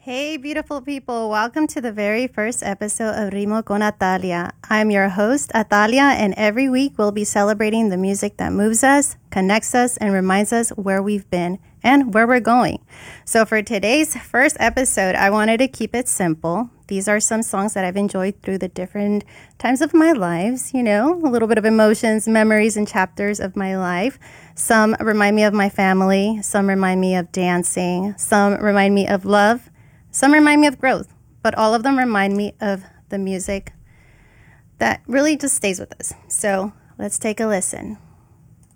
Hey, beautiful people. Welcome to the very first episode of Rimo con Atalia. I'm your host, Atalia, and every week we'll be celebrating the music that moves us, connects us, and reminds us where we've been and where we're going. So for today's first episode, I wanted to keep it simple. These are some songs that I've enjoyed through the different times of my lives, a little bit of emotions, memories, and chapters of my life. Some remind me of my family. Some remind me of dancing. Some remind me of love. Some remind me of growth, but all of them remind me of the music that really just stays with us. So let's take a listen.